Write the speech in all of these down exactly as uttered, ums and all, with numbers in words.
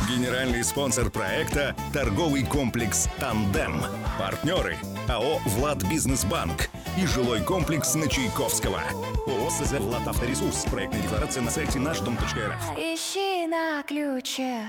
Генеральный спонсор проекта – торговый комплекс «Тандем». Партнеры – АО «Владбизнесбанк» и жилой комплекс на Чайковского. ООО «СЗ Владавторесурс». Проектная декларация на сайте наш дом точка эр эф. Ищи на ключе.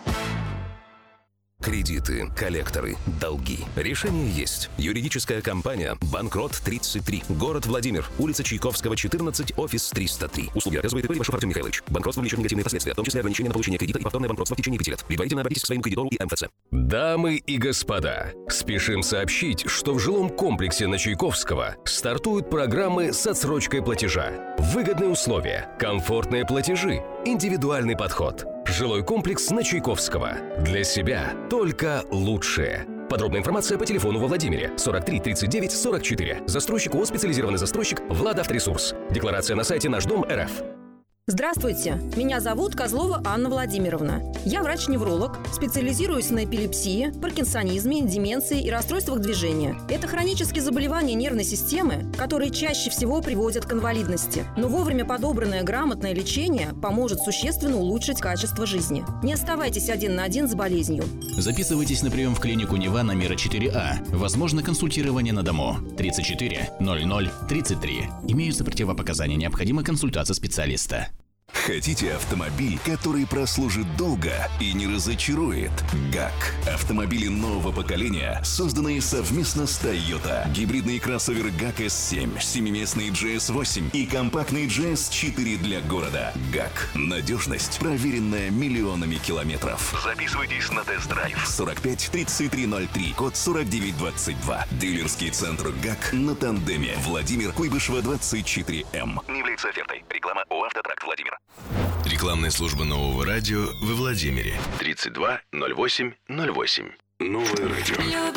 Кредиты, коллекторы, долги. Решение есть. Юридическая компания «Банкрот тридцать три». Город Владимир. Улица Чайковского, четырнадцать, офис триста три. Услуги оказывает ИП Ивашов Артем Михайлович. Банкротство влечет негативные последствия, в том числе ограничение на получение кредита и повторное банкротство в течение пяти лет. Предварительно обратитесь к своему кредитору и эм эф цэ. Дамы и господа, спешим сообщить, что в жилом комплексе на Чайковского стартуют программы с отсрочкой платежа. Выгодные условия, комфортные платежи, индивидуальный подход. Жилой комплекс на Чайковского. Для себя только лучшее. Подробная информация по телефону во Владимире сорок три тридцать девять сорок четыре. Застройщик ООО «Специализированный застройщик Владавторесурс». Декларация на сайте наш дом точка эр эф. Здравствуйте, меня зовут Козлова Анна Владимировна. Я врач-невролог, специализируюсь на эпилепсии, паркинсонизме, деменции и расстройствах движения. Это хронические заболевания нервной системы, которые чаще всего приводят к инвалидности. Но вовремя подобранное грамотное лечение поможет существенно улучшить качество жизни. Не оставайтесь один на один с болезнью. Записывайтесь на прием в клинику Нева на Мира четыре А. Возможно консультирование на дому. тридцать четыре ноль ноль тридцать три. Имеются противопоказания, необходима консультация специалиста. Хотите автомобиль, который прослужит долго и не разочарует? ГАК. Автомобили нового поколения, созданные совместно с Toyota. Гибридные кроссоверы ГАК эс семь, семиместный джи эс восемь и компактный джи эс четыре для города. ГАК. Надежность, проверенная миллионами километров. Записывайтесь на тест-драйв. сорок пять тридцать три ноль три, код сорок девять двадцать два. Дилерский центр ГАК на Тандеме. Владимир, Куйбышева, двадцать четыре эм. Не является офертой. Реклама ООО «Автотракт» Владимир. Рекламная служба нового радио во Владимире. тридцать два ноль восемь ноль восемь. Новое радио.